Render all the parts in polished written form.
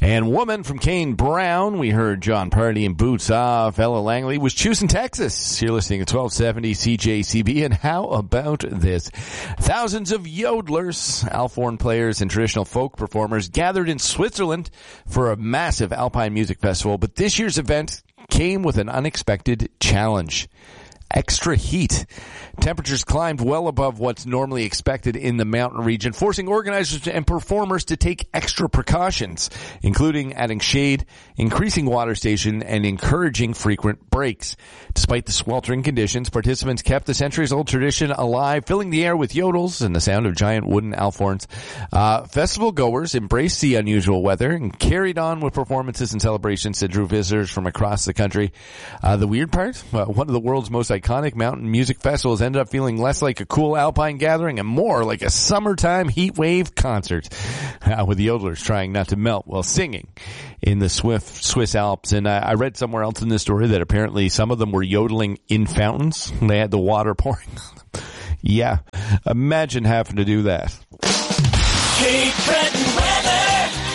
And Woman from Kane Brown. We heard John Party and Boots Off. Ella Langley was choosing Texas. You're listening to 1270 CJCB. And how about this? Thousands of yodelers, Alphorn players, and traditional folk performers gathered in Switzerland for a massive alpine music festival. But this year's event came with an unexpected challenge. Extra heat. Temperatures climbed well above what's normally expected in the mountain region, forcing organizers and performers to take extra precautions, including adding shade, increasing water station, and encouraging frequent breaks. Despite the sweltering conditions, participants kept the centuries-old tradition alive, filling the air with yodels and the sound of giant wooden alphorns. Festival goers embraced the unusual weather and carried on with performances and celebrations that drew visitors from across the country. The weird part, one of the world's most iconic mountain music festivals ended up feeling less like a cool alpine gathering and more like a summertime heat wave concert, with the yodelers trying not to melt while singing in the Swiss Alps. And I read somewhere else in this story that apparently some of them were yodeling in fountains. They had the water pouring on them. Yeah, imagine having to do that. Cape Breton weather.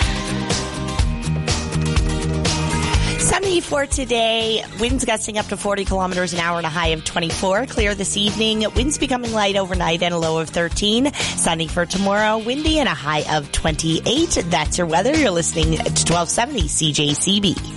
Sunny for today. Winds gusting up to 40 kilometers an hour and a high of 24. Clear this evening. Winds becoming light overnight and a low of 13. Sunny for tomorrow. Windy and a high of 28. That's your weather. You're listening to 1270 CJCB.